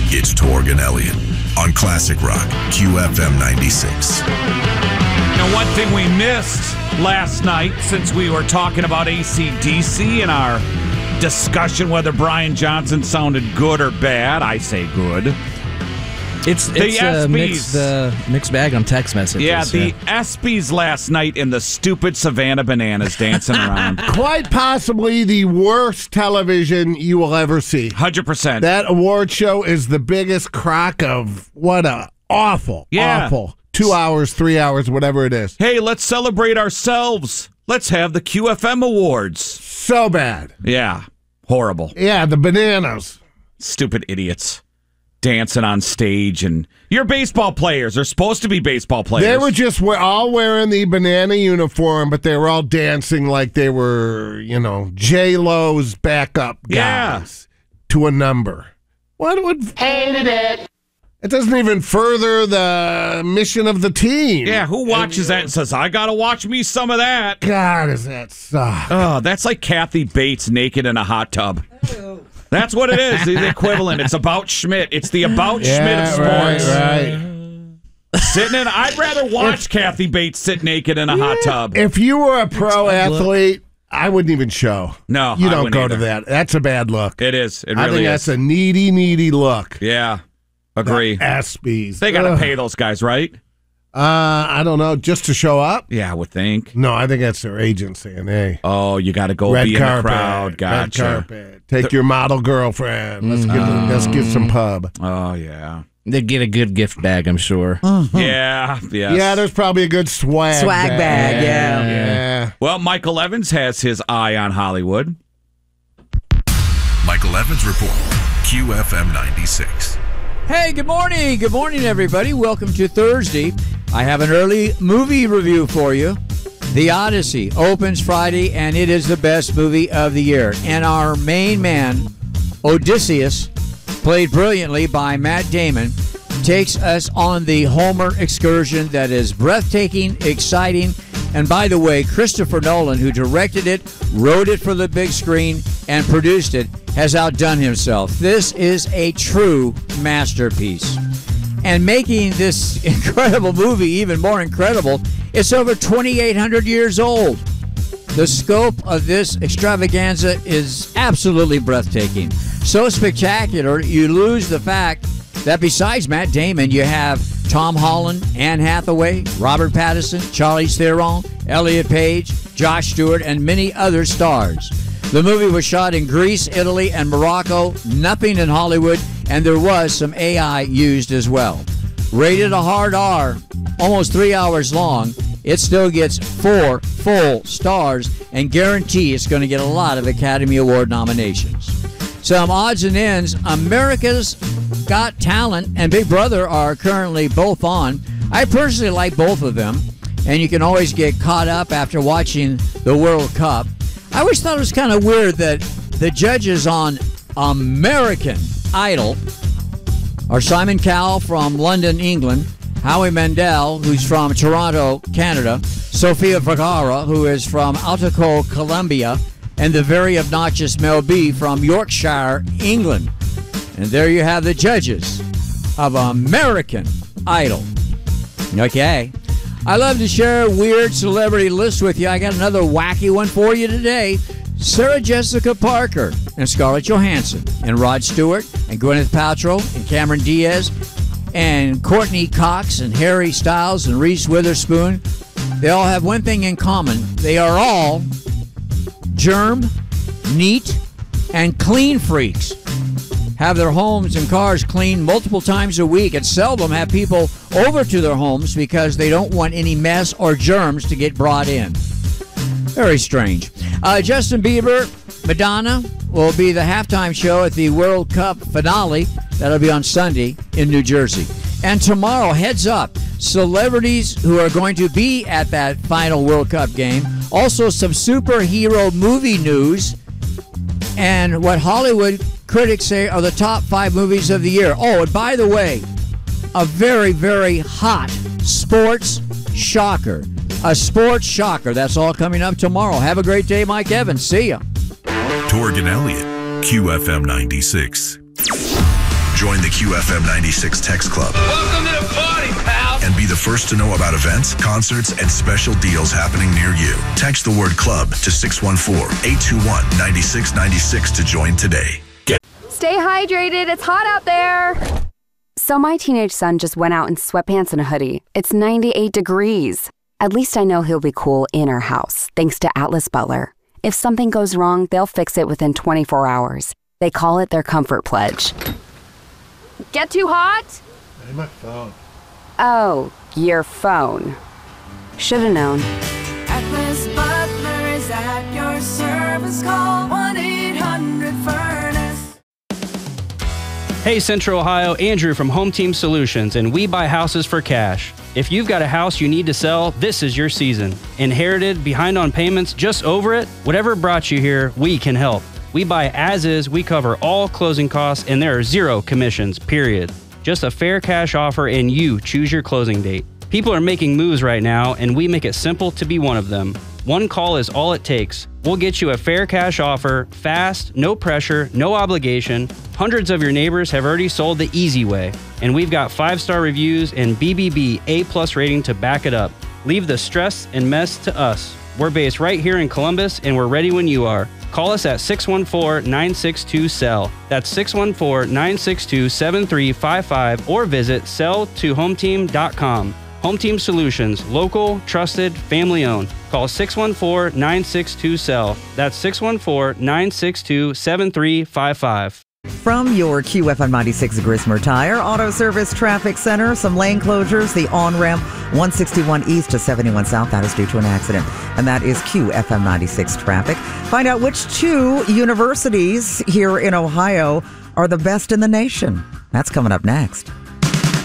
It's Torg and Elliott on Classic Rock, QFM 96. Now, one thing we missed last night, since we were talking about AC/DC in our discussion whether Brian Johnson sounded good or bad, I say good. It's a mixed bag on text messages. Yeah, the ESPYs last night in the stupid Savannah Bananas dancing around. Quite possibly the worst television you will ever see. 100%. That award show is the biggest crock of what a awful 2 hours, 3 hours, whatever it is. Hey, let's celebrate ourselves. Let's have the QFM Awards. So bad. Yeah, horrible. Yeah, the bananas. Stupid idiots. Dancing on stage, and you're baseball players. They're supposed to be baseball players. They were just all wearing the banana uniform, but they were all dancing like they were, J-Lo's backup guys to a number. What would... Hated it. It doesn't even further the mission of the team. Yeah, who watches that and says, I gotta watch me some of that? God, does that suck. Oh, that's like Kathy Bates naked in a hot tub. That's what it is, the equivalent. It's about Schmidt. It's the about Schmidt of sports. Right. I'd rather watch Kathy Bates sit naked in a hot tub. If you were a pro athlete, I wouldn't even show. No, you I don't wouldn't go either. to that. That's a bad look. It is. It really I think is. that's a needy look. Yeah, agree. The ESPYs. They got to pay those guys, right? I don't know, just to show up? Yeah, I would think. No, I think that's their agency. And hey, you got to go red be carpet, in the crowd. Gotcha. Red carpet. Take your model girlfriend. Let's give some pub. Oh yeah. They'd get a good gift bag, I'm sure. Yeah. Yes. Yeah, there's probably a good swag bag. Yeah. Well, Michael Evans has his eye on Hollywood. Michael Evans Report, QFM 96. Hey, good morning. Good morning, everybody. Welcome to Thursday. I have an early movie review for you. The Odyssey opens Friday, and it is the best movie of the year. And our main man, Odysseus, played brilliantly by Matt Damon, takes us on the Homer excursion that is breathtaking, exciting, and by the way, Christopher Nolan, who directed it, wrote it for the big screen, and produced it, has outdone himself. This is a true masterpiece. And making this incredible movie even more incredible, it's over 2,800 years old. The scope of this extravaganza is absolutely breathtaking. So spectacular, you lose the fact that besides Matt Damon, you have Tom Holland, Anne Hathaway, Robert Pattinson, Charlize Theron, Elliot Page, Josh Stewart, and many other stars. The movie was shot in Greece, Italy, and Morocco, nothing in Hollywood, and there was some AI used as well. Rated a hard R, almost 3 hours long, it still gets 4 full stars and guarantee it's going to get a lot of Academy Award nominations. Some odds and ends. America's Got Talent and Big Brother are currently both on. I personally like both of them, and you can always get caught up after watching the World Cup. I always thought it was kind of weird that the judges on American Idol are Simon Cowell from London, England, Howie Mandel, who's from Toronto, Canada, Sofia Vergara, who is from Altico, Colombia, and the very obnoxious Mel B from Yorkshire, England. And there you have the judges of American Idol. Okay. I love to share weird celebrity lists with you. I got another wacky one for you today. Sarah Jessica Parker and Scarlett Johansson and Rod Stewart and Gwyneth Paltrow and Cameron Diaz and Courtney Cox and Harry Styles and Reese Witherspoon. They all have one thing in common. They are all germ, neat, and clean freaks. Have their homes and cars cleaned multiple times a week and seldom have people over to their homes because they don't want any mess or germs to get brought in. Very strange. Justin Bieber, Madonna will be the halftime show at the World Cup finale. That'll be on Sunday in New Jersey. And tomorrow, heads up, celebrities who are going to be at that final World Cup game. Also some superhero movie news and what Hollywood critics say are the top 5 movies of the year. Oh, and by the way, a very, very hot sports shocker. A sports shocker. That's all coming up tomorrow. Have a great day, Mike Evans. See ya. Torg and Elliott, QFM 96. Join the QFM 96 Text Club. Welcome to the party, pal. And be the first to know about events, concerts, and special deals happening near you. Text the word club to 614-821-9696 to join today. Stay hydrated. It's hot out there. So my teenage son just went out in sweatpants and a hoodie. It's 98 degrees. At least I know he'll be cool in our house, thanks to Atlas Butler. If something goes wrong, they'll fix it within 24 hours. They call it their comfort pledge. Get too hot? Hey, my phone. Oh, your phone. Should've known. Atlas Butler is at your service. Call 1-800-FURNACE. Hey Central Ohio, Andrew from Home Team Solutions, and we buy houses for cash. If you've got a house you need to sell, this is your season. Inherited, behind on payments, just over it? Whatever brought you here, we can help. We buy as is, we cover all closing costs, and there are 0 commissions, period. Just a fair cash offer and you choose your closing date. People are making moves right now, and we make it simple to be one of them. One call is all it takes. We'll get you a fair cash offer, fast, no pressure, no obligation. Hundreds of your neighbors have already sold the easy way, and we've got 5-star reviews and BBB A+ rating to back it up. Leave the stress and mess to us. We're based right here in Columbus, and we're ready when you are. Call us at 614-962-SELL. That's 614-962-7355, or visit selltohometeam.com. Home Team Solutions, local, trusted, family-owned. Call 614-962-SELL. That's 614-962-7355. From your QFM 96 Grismer Tire Auto Service Traffic Center, some lane closures, the on-ramp 161 East to 71 South, that is due to an accident. And that is QFM 96 traffic. Find out which 2 universities here in Ohio are the best in the nation. That's coming up next.